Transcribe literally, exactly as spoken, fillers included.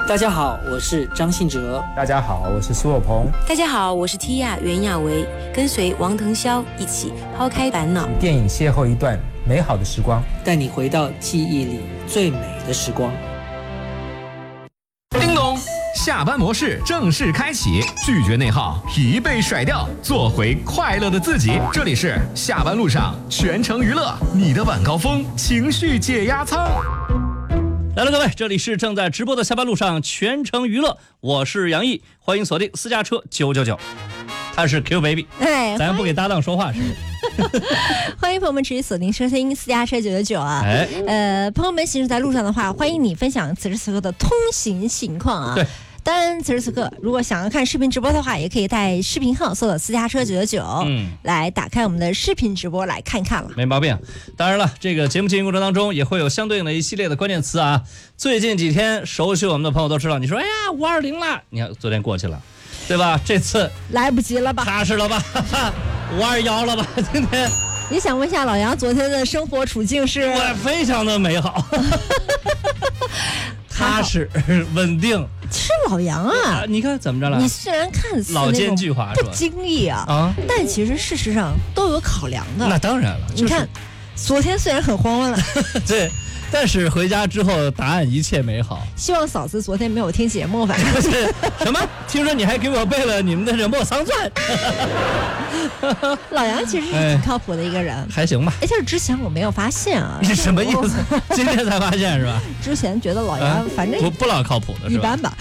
大家好，我是张信哲。 大家好，我是苏有朋。 大家好，我是 Tia 袁娅维，跟随王腾霄一起抛开烦恼， 电影邂逅一段美好的时光， 带你回到记忆里最美的时光。 叮咚，下班模式正式开启，拒绝内耗，疲惫甩掉，做回快乐的自己。这里是下班路上全程娱乐，你的晚高峰情绪解压舱。 来了，各位，这里是正在直播的下班路上全程娱乐，我是杨毅，欢迎锁定私家车九九九，他是 Q Baby， 哎， 咱不给搭档说话是。 欢迎朋友们持续锁定收听私家车九九九啊！哎，呃，朋友们行驶在路上的话，欢迎你分享此时此刻的通行情况啊！ 对。 当然，此时此刻，如果想要看视频直播的话，也可以在视频号搜索私家车九九九，嗯，来打开我们的视频直播来看看了。 没毛病。当然了，这个节目进行过程当中也会有相对应的一系列的关键词啊。最近几天熟悉我们的朋友都知道，你说哎呀五二零了，你看昨天过去了，对吧？这次来不及了吧？ 踏实了吧？五二幺了吧？今天。 也想问一下老杨，昨天的生活处境是？ 我非常的美好。踏实稳定， 是老杨啊， 啊！你看怎么着了？ 你虽然看似老奸巨猾， 不经意啊，啊，但其实事实上都有考量的。 那当然了， 就是、你看，昨天虽然很慌乱了， 对，但是回家之后答案一切美好。 希望嫂子昨天没有听节目，反正是什么？听说你还给我背了你们的人墨桑传。 老杨其实是挺靠谱的一个人， 还行吧。 哎，就是之前我没有发现啊， 你什么意思？今天才发现是吧？ 之前觉得老杨反正不不老靠谱的， 一般吧。